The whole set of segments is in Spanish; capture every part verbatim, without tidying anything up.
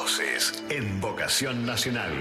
voces en Vocación Nacional.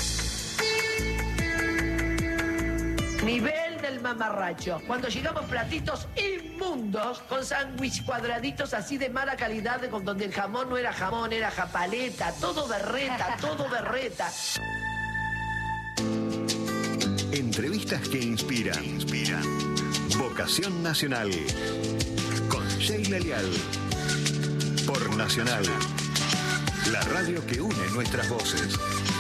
Nivel del mamarracho. Cuando llegamos platitos inmundos con sándwich cuadraditos así de mala calidad, de, con, donde el jamón no era jamón, era japaleta, todo berreta, todo berreta. Entrevistas que inspiran. Inspiran. Vocación Nacional. Con Sheila Leal. Por Nacional. La radio que une nuestras voces.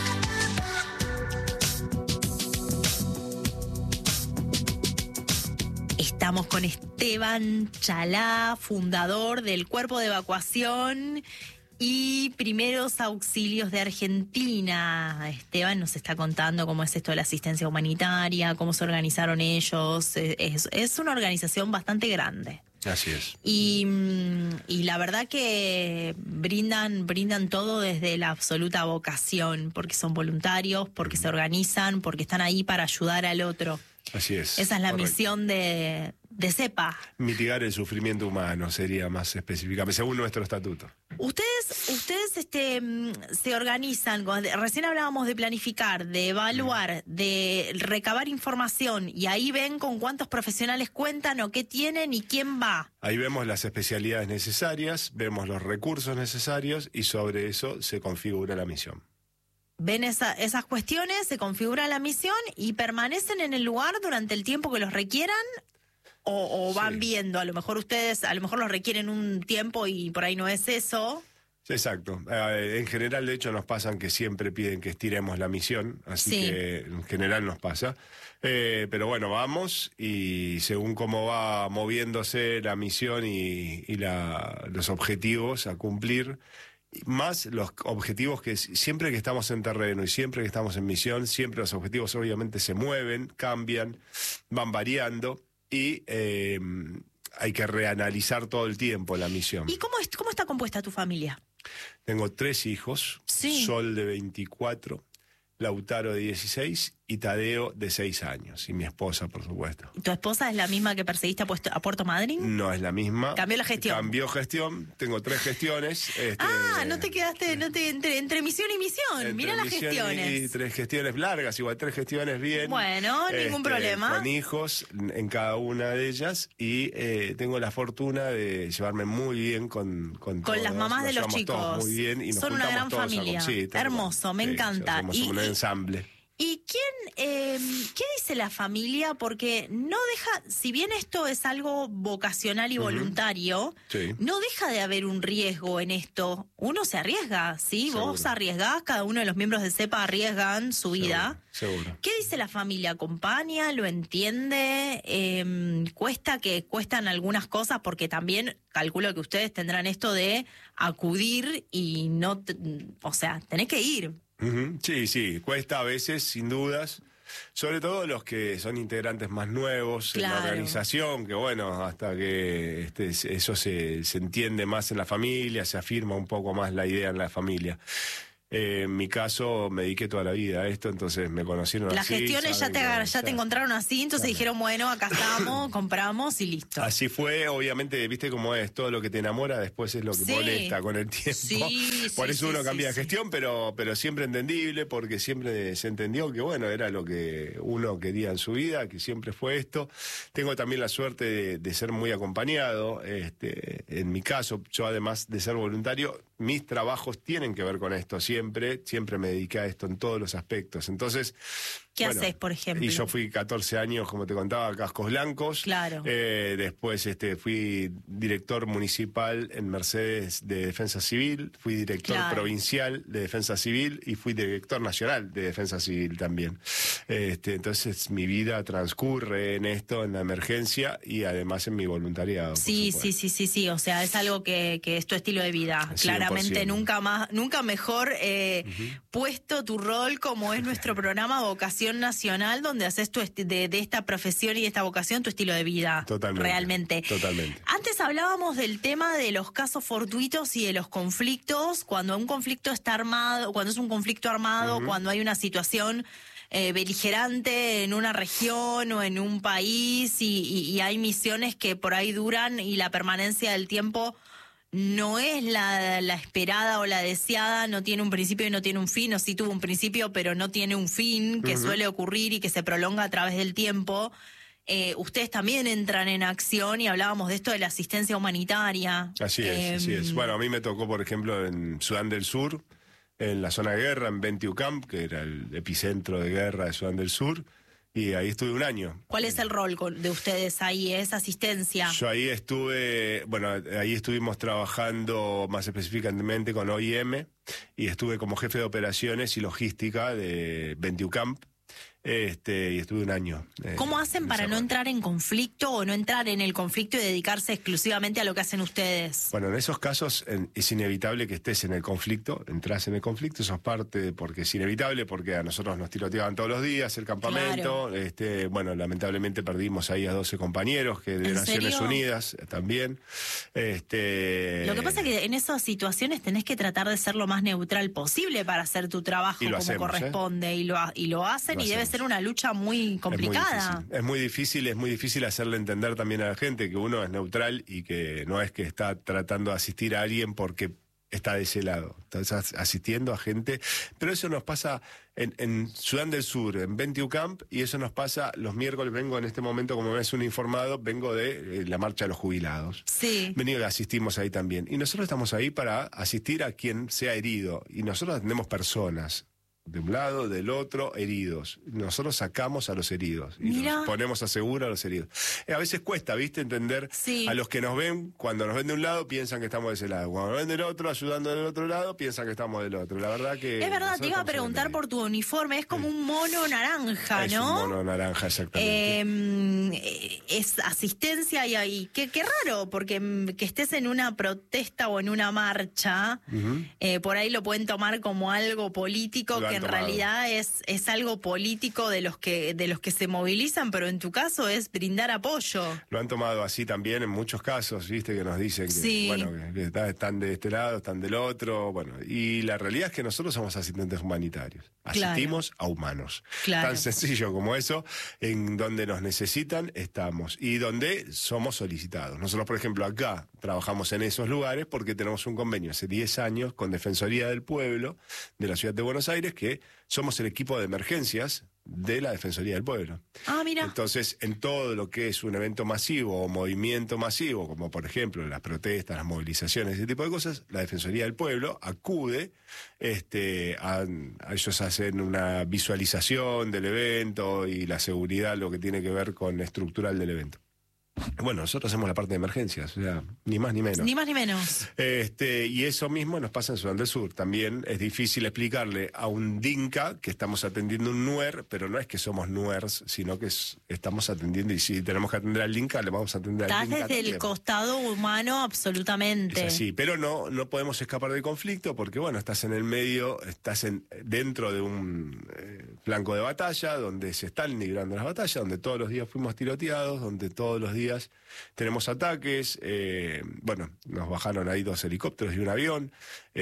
Estamos con Esteban Chalá, fundador del Cuerpo de Evacuación y Primeros Auxilios de Argentina. Esteban nos está contando cómo es esto de la asistencia humanitaria, cómo se organizaron ellos. Es, es una organización bastante grande. Así es. Y, y la verdad que brindan, brindan todo desde la absoluta vocación, porque son voluntarios, porque se organizan, porque están ahí para ayudar al otro. Así es. Esa es la correcto. misión de, de CEPA. Mitigar el sufrimiento humano sería más específicamente, según nuestro estatuto. Ustedes, ustedes este, se organizan, recién hablábamos de planificar, de evaluar, de recabar información, y ahí ven con cuántos profesionales cuentan o qué tienen y quién va. Ahí vemos las especialidades necesarias, vemos los recursos necesarios y sobre eso se configura la misión. Ven esa, esas cuestiones, se configura la misión y permanecen en el lugar durante el tiempo que los requieran. O, o van sí. viendo, a lo mejor ustedes, a lo mejor los requieren un tiempo y por ahí no es eso. Exacto. Eh, en general, de hecho, nos pasan que siempre piden que estiremos la misión, así sí. que en general nos pasa. Eh, pero bueno, vamos y según cómo va moviéndose la misión y, y la, los objetivos a cumplir, más los objetivos que siempre que estamos en terreno y siempre que estamos en misión, siempre los objetivos obviamente se mueven, cambian, van variando. Y eh, hay que reanalizar todo el tiempo la misión. ¿Y cómo, es, cómo está compuesta tu familia? Tengo tres hijos, sí. Sol de veinticuatro, Lautaro de dieciséis y Tadeo de seis años. Y mi esposa, por supuesto. ¿Tu esposa es la misma que perseguiste a, Puesto, a Puerto Madryn? No es la misma. ¿Cambió la gestión? Cambió gestión. Tengo tres gestiones. Este, ah, no te quedaste no te, entre, entre misión y misión. Mira las gestiones. Y tres gestiones largas, igual tres gestiones bien. Bueno, este, ningún problema. Con hijos en cada una de ellas. Y eh, tengo la fortuna de llevarme muy bien con Con, con las mamás nos de los chicos. Todos muy bien y nos son una gran todos familia. A, sí, hermoso, me sí, encanta. Somos y, un y, ensamble. ¿Y quién, eh, qué dice la familia? Porque no deja, si bien esto es algo vocacional y uh-huh. voluntario, sí. no deja de haber un riesgo en esto. Uno se arriesga, ¿sí? Seguro. Vos arriesgás, cada uno de los miembros de CEPA arriesgan su vida. Seguro. Seguro. ¿Qué dice la familia? ¿Acompaña? ¿Lo entiende? Eh, ¿Cuesta que cuestan algunas cosas? Porque también calculo que ustedes tendrán esto de acudir y no, te, o sea, tenés que ir. Uh-huh. Sí, sí, cuesta a veces, sin dudas, sobre todo los que son integrantes más nuevos claro. en la organización, que bueno, hasta que este, eso se, se entiende más en la familia, se afirma un poco más la idea en la familia. Eh, en mi caso me dediqué toda la vida a esto, entonces me conocieron Las así. Las gestiones ya te, ya, ya te encontraron así, entonces claro. dijeron, bueno, acá estamos, compramos y listo. Así fue, obviamente, viste cómo es, todo lo que te enamora después es lo que sí. molesta con el tiempo. Sí, Por sí, eso uno sí, cambia sí, de gestión, sí. pero, pero siempre entendible, porque siempre se entendió que bueno, era lo que uno quería en su vida, que siempre fue esto. Tengo también la suerte de, de ser muy acompañado, este, en mi caso, yo además de ser voluntario, mis trabajos tienen que ver con esto, siempre, siempre me dediqué a esto en todos los aspectos. Entonces, ¿qué bueno, haces, por ejemplo? Y yo fui catorce años, como te contaba, a Cascos Blancos. Claro. Eh, después este, fui director municipal en Mercedes de Defensa Civil, fui director claro. provincial de Defensa Civil y fui director nacional de Defensa Civil también. Este, entonces, mi vida transcurre en esto, en la emergencia y además en mi voluntariado. Sí, sí, sí, sí, sí. O sea, es algo que, que es tu estilo de vida. Claramente. Nunca más, nunca mejor eh, uh-huh. puesto tu rol como es nuestro programa Vocación Nacional, donde haces tu esti- de, de esta profesión y de esta vocación tu estilo de vida. Totalmente. Realmente. Totalmente. Antes hablábamos del tema de los casos fortuitos y de los conflictos, cuando un conflicto está armado, cuando es un conflicto armado, uh-huh. cuando hay una situación eh, beligerante en una región o en un país y, y, y hay misiones que por ahí duran y la permanencia del tiempo no es la, la esperada o la deseada, no tiene un principio y no tiene un fin, o sí tuvo un principio pero no tiene un fin, que uh-huh. suele ocurrir y que se prolonga a través del tiempo. Eh, ustedes también entran en acción y hablábamos de esto de la asistencia humanitaria. Así es, eh, así es. Bueno, a mí me tocó, por ejemplo, en Sudán del Sur, en la zona de guerra, en Bentiu Camp, que era el epicentro de guerra de Sudán del Sur, y ahí estuve un año. ¿Cuál es el rol de ustedes ahí? ¿Es asistencia? Yo ahí estuve, bueno, ahí estuvimos trabajando más específicamente con O I M y estuve como jefe de operaciones y logística de Bentiu Camp. Este, y estuve un año. Eh, ¿Cómo hacen para no entrar en conflicto o no entrar en el conflicto y dedicarse exclusivamente a lo que hacen ustedes? Bueno, en esos casos en, es inevitable que estés en el conflicto, entras en el conflicto, eso es parte, porque es inevitable, porque a nosotros nos tiroteaban todos los días el campamento. Claro. Este, bueno, lamentablemente perdimos ahí a doce compañeros que de Naciones serio? Unidas también. Este, lo que pasa es que en esas situaciones tenés que tratar de ser lo más neutral posible para hacer tu trabajo como hacemos, corresponde, ¿eh? y, lo, y lo hacen lo y debe ser una lucha muy complicada. Es muy difícil, es muy difícil, es muy difícil hacerle entender también a la gente que uno es neutral y que no es que está tratando de asistir a alguien porque está de ese lado. Estás asistiendo a gente, pero eso nos pasa en, en Sudán del Sur, en Bentiu Camp, y eso nos pasa los miércoles. Vengo en este momento, como me es un informado, vengo de eh, la marcha de los jubilados. Sí. Venido y asistimos ahí también. Y nosotros estamos ahí para asistir a quien sea herido. Y nosotros atendemos personas. De un lado, del otro, heridos. Nosotros sacamos a los heridos y Mira. nos ponemos a seguro a los heridos. Eh, a veces cuesta, ¿viste? Entender sí. a los que nos ven, cuando nos ven de un lado, piensan que estamos de ese lado. Cuando nos ven del otro, ayudando del otro lado, piensan que estamos del otro. La verdad que... Es verdad, te iba a preguntar por tu uniforme. Es como sí. un mono naranja, es ¿no? Es un mono naranja, exactamente. Eh, es asistencia y ahí. Qué, qué raro, porque que estés en una protesta o en una marcha, uh-huh. eh, por ahí lo pueden tomar como algo político, que en tomado. realidad es, es algo político de los que de los que se movilizan, pero en tu caso es brindar apoyo. Lo han tomado así también en muchos casos, viste, que nos dicen que, sí. bueno, que están de este lado, están del otro, bueno, y la realidad es que nosotros somos asistentes humanitarios, asistimos claro. a humanos. Claro. Tan sencillo como eso, en donde nos necesitan estamos y donde somos solicitados. Nosotros, por ejemplo, acá trabajamos en esos lugares porque tenemos un convenio hace diez años con Defensoría del Pueblo de la Ciudad de Buenos Aires, que somos el equipo de emergencias de la Defensoría del Pueblo. Ah, mira. Entonces, en todo lo que es un evento masivo o movimiento masivo, como por ejemplo las protestas, las movilizaciones, ese tipo de cosas, la Defensoría del Pueblo acude, este, a, a ellos hacen una visualización del evento y la seguridad, lo que tiene que ver con estructural del evento. Bueno, nosotros hacemos la parte de emergencias, o sea, ni más ni menos. Ni más ni menos. Este, y eso mismo nos pasa en Sudán del Sur. También es difícil explicarle a un dinka que estamos atendiendo un nuer, pero no es que somos nuers, sino que es, estamos atendiendo, y si tenemos que atender al dinka, le vamos a atender Estás al dinka. Estás desde también. El costado humano, absolutamente. Es así, pero no, no podemos escapar del conflicto porque, bueno, estás en el medio, estás en, dentro de un eh, flanco de batalla, donde se están librando las batallas, donde todos los días fuimos tiroteados, donde todos los días tenemos ataques, eh, bueno, nos bajaron ahí dos helicópteros y un avión,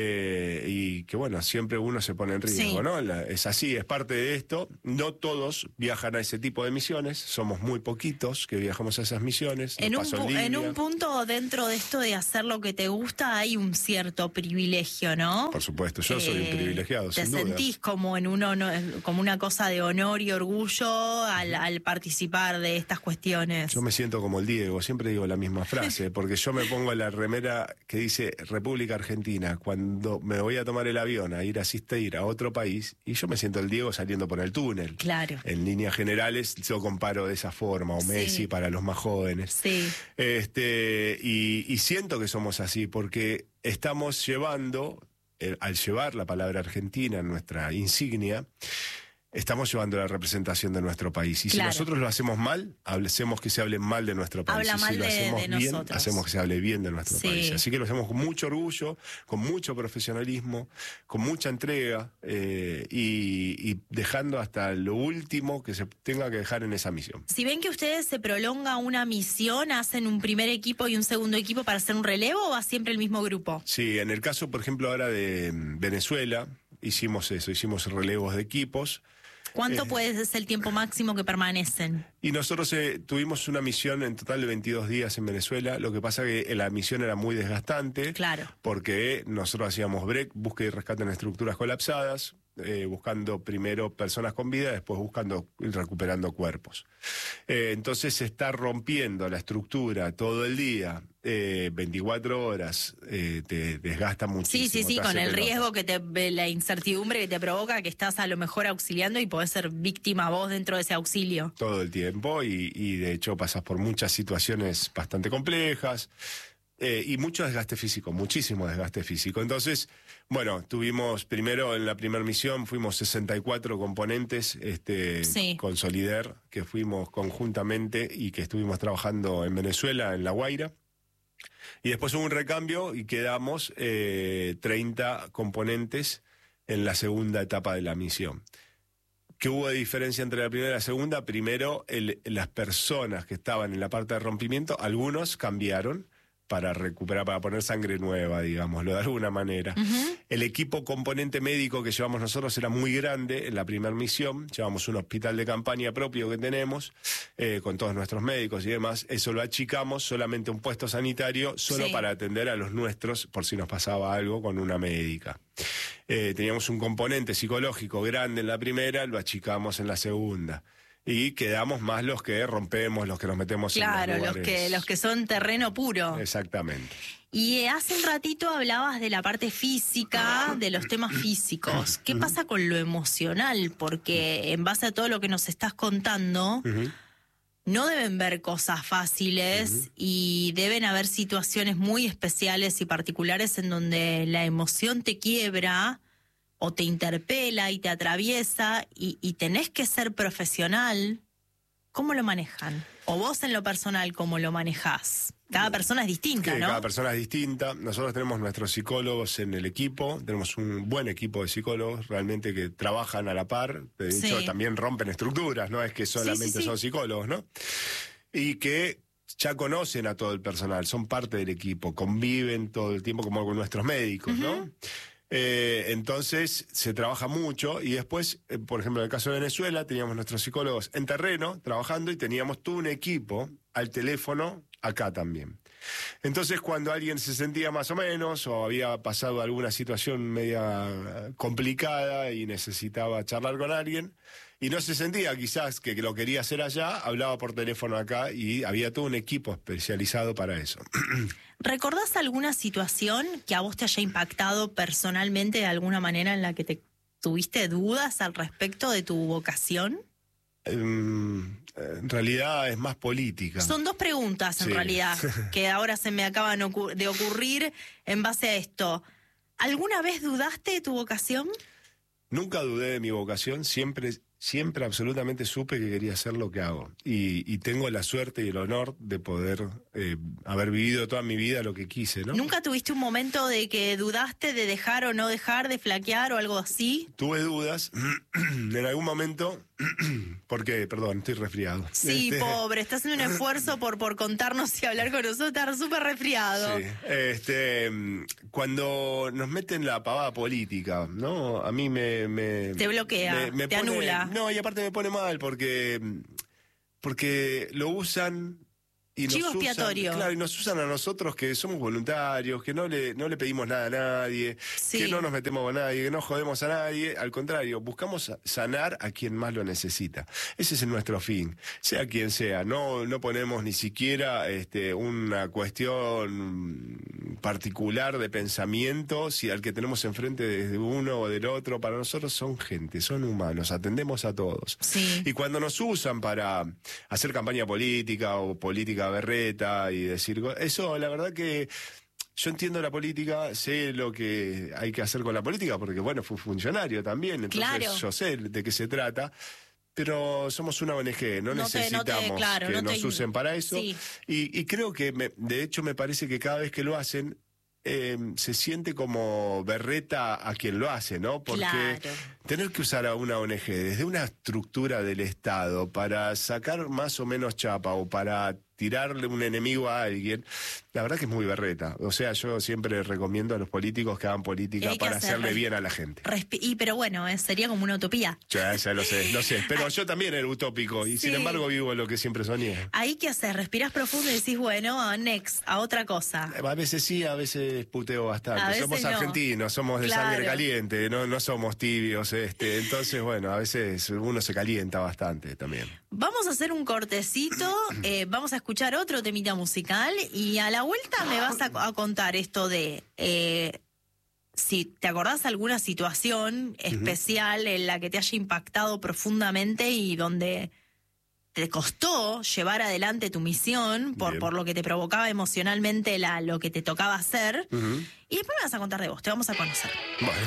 eh, y que bueno, siempre uno se pone en riesgo, sí. ¿no? La, es así, es parte de esto. No todos viajan a ese tipo de misiones, somos muy poquitos que viajamos a esas misiones. En, un, en, en un punto dentro de esto de hacer lo que te gusta hay un cierto privilegio, ¿no? Por supuesto, yo eh, soy un privilegiado, Te sin sentís duda. como en un honor, como una cosa de honor y orgullo al, al participar de estas cuestiones. Yo me siento como el Diego, siempre digo la misma frase, porque yo me pongo la remera que dice República Argentina cuando me voy a tomar el avión a ir a asistir a otro país, y yo me siento el Diego saliendo por el túnel. Claro. En líneas generales yo comparo de esa forma, o Messi sí. para los más jóvenes. Sí. Este, y, y siento que somos así, porque estamos llevando, eh, al llevar la palabra Argentina en nuestra insignia, estamos llevando la representación de nuestro país. Y claro. si nosotros lo hacemos mal, hacemos que se hable mal de nuestro país. Habla y si mal lo de, hacemos de bien, nosotros. hacemos que se hable bien de nuestro sí. país. Así que lo hacemos con mucho orgullo, con mucho profesionalismo, con mucha entrega, eh, y, y dejando hasta lo último que se tenga que dejar en esa misión. Si ven que ustedes se prolonga una misión, ¿hacen un primer equipo y un segundo equipo para hacer un relevo o va siempre el mismo grupo? Sí, en el caso, por ejemplo, ahora de Venezuela, hicimos eso, hicimos relevos de equipos. ¿Cuánto Eh, puede ser el tiempo máximo que permanecen? Y nosotros eh, tuvimos una misión en total de veintidós días en Venezuela. Lo que pasa que la misión era muy desgastante. Claro. Porque nosotros hacíamos break, búsqueda y rescate en estructuras colapsadas, eh, buscando primero personas con vida, después buscando y recuperando cuerpos. Eh, entonces se está rompiendo la estructura todo el día, eh, veinticuatro horas, eh, te desgasta muchísimo. Sí, sí, sí, te con hace el pelota. riesgo que te, la incertidumbre que te provoca que estás a lo mejor auxiliando y podés ser víctima vos dentro de ese auxilio. Todo el tiempo y, y de hecho pasas por muchas situaciones bastante complejas. Eh, y mucho desgaste físico, muchísimo desgaste físico. Entonces, bueno, tuvimos primero en la primera misión, fuimos sesenta y cuatro componentes este, Sí. con Solider, que fuimos conjuntamente y que estuvimos trabajando en Venezuela, en La Guaira. Y después hubo un recambio y quedamos eh, treinta componentes en la segunda etapa de la misión. ¿Qué hubo de diferencia entre la primera y la segunda? Primero, el, las personas que estaban en la parte de rompimiento, algunos cambiaron para recuperar, para poner sangre nueva, digámoslo de alguna manera. Uh-huh. El equipo componente médico que llevamos nosotros era muy grande en la primera misión. Llevamos un hospital de campaña propio que tenemos, eh, con todos nuestros médicos y demás. Eso lo achicamos, solamente un puesto sanitario, solo Sí. para atender a los nuestros, por si nos pasaba algo con una médica. Eh, teníamos un componente psicológico grande en la primera, lo achicamos en la segunda. Y quedamos más los que rompemos, los que nos metemos Claro, en los los lugares. que, los que son terreno puro. Exactamente. Y eh, hace un ratito hablabas de la parte física, de los temas físicos. ¿Qué pasa con lo emocional? Porque en base a todo lo que nos estás contando, Ujú. no deben ver cosas fáciles uh-huh. y deben haber situaciones muy especiales y particulares en donde la emoción te quiebra o te interpela y te atraviesa y, y tenés que ser profesional. ¿Cómo lo manejan? O vos en lo personal, ¿cómo lo manejás? Cada persona es distinta, que ¿no? Cada persona es distinta. Nosotros tenemos nuestros psicólogos en el equipo, tenemos un buen equipo de psicólogos realmente que trabajan a la par, de hecho Sí. también rompen estructuras, no es que solamente Sí, sí, sí. son psicólogos, ¿no? Y que ya conocen a todo el personal, son parte del equipo, conviven todo el tiempo como con nuestros médicos, Ujú. ¿no? Eh, entonces se trabaja mucho y después, eh, por ejemplo, en el caso de Venezuela, teníamos nuestros psicólogos en terreno trabajando y teníamos todo un equipo al teléfono acá también. Entonces, cuando alguien se sentía más o menos o había pasado alguna situación media eh, complicada y necesitaba charlar con alguien y no se sentía quizás que lo quería hacer allá, hablaba por teléfono acá y había todo un equipo especializado para eso. ¿Recordás alguna situación que a vos te haya impactado personalmente de alguna manera en la que te tuviste dudas al respecto de tu vocación? Um, en realidad es más política. Son dos preguntas en Sí. realidad que ahora se me acaban ocu- de ocurrir en base a esto. ¿Alguna vez dudaste de tu vocación? Nunca dudé de mi vocación, siempre, siempre absolutamente supe que quería hacer lo que hago. Y, y tengo la suerte y el honor de poder eh, haber vivido toda mi vida lo que quise, ¿no? ¿Nunca tuviste un momento de que dudaste de dejar o no dejar, de flaquear o algo así? Tuve dudas en algún momento, porque, perdón, estoy resfriado. Sí, Este, pobre, estás haciendo un esfuerzo por, por contarnos y hablar con nosotros, estás súper resfriado. Sí, este, mm, cuando nos meten la pavada política, ¿no? A mí me... me Te bloquea, te pone- anula. No, y aparte me pone mal porque, porque lo usan... Y nos Chivo usan, expiatorio. claro, y nos usan a nosotros que somos voluntarios, que no le, no le pedimos nada a nadie, Sí. que no nos metemos con nadie, que no jodemos a nadie. Al contrario, buscamos sanar a quien más lo necesita. Ese es nuestro fin, sea quien sea. No, no ponemos ni siquiera este, una cuestión particular de pensamiento si al que tenemos enfrente desde uno o del otro. Para nosotros son gente, son humanos, atendemos a todos. Sí. Y cuando nos usan para hacer campaña política o política berreta y decir... Eso, la verdad que yo entiendo la política, sé lo que hay que hacer con la política, porque, bueno, fui funcionario también, entonces Claro. yo sé de qué se trata, pero somos una O N G, no, No te- no te- necesitamos claro, que no te- nos usen para eso. Sí. Y, y creo que, me- de hecho, me parece que cada vez que lo hacen, eh, se siente como berreta a quien lo hace, ¿no? Porque Claro. tener que usar a una O N G desde una estructura del Estado para sacar más o menos chapa o para tirarle un enemigo a alguien, la verdad que es muy berreta. O sea, yo siempre recomiendo a los políticos que hagan política para hacer hacerle bien a la gente. Y pero bueno, eh, sería como una utopía. Ya, ya lo sé, lo sé. Pero yo también era utópico y sí. sin embargo vivo lo que siempre soñé. ¿Ahí qué haces? Respirás profundo y decís, bueno, a next, a otra cosa. A veces sí, a veces puteo bastante. Somos no. argentinos, somos de claro. sangre caliente, no, no somos tibios. este Entonces, bueno, a veces uno se calienta bastante también. Vamos a hacer un cortecito, eh, vamos a escuchar otro temita musical y a la vuelta me vas a, a contar esto de... Eh, si te acordás alguna situación especial uh-huh. en la que te haya impactado profundamente y donde te costó llevar adelante tu misión por, por lo que te provocaba emocionalmente la, lo que te tocaba hacer. Uh-huh. Y después me vas a contar de vos, te vamos a conocer. Bueno.